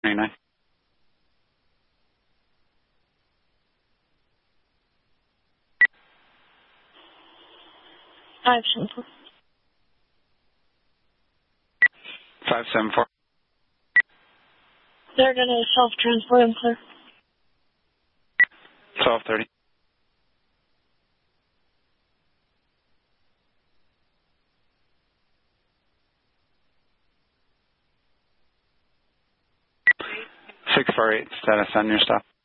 99. 574. 574. They're going to self-transport and clear. 1230. Six 4 8 status on your stop.